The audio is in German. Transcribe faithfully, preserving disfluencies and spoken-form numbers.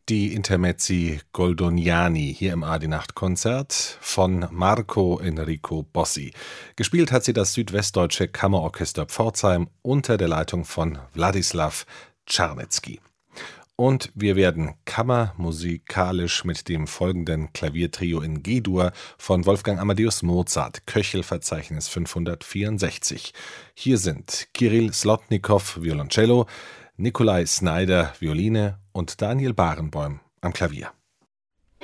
die Intermezzi Goldoniani hier im A-die-Nacht-Konzert von Marco Enrico Bossi. Gespielt hat sie das Südwestdeutsche Kammerorchester Pforzheim unter der Leitung von Wladislaw Czarnecki. Und wir werden kammermusikalisch mit dem folgenden Klaviertrio in G-Dur von Wolfgang Amadeus Mozart, Köchel-Verzeichnis fünfhundertvierundsechzig. Hier sind Kirill Slotnikow, Violoncello, Nikolai Snyder, Violine und Daniel Barenboim am Klavier.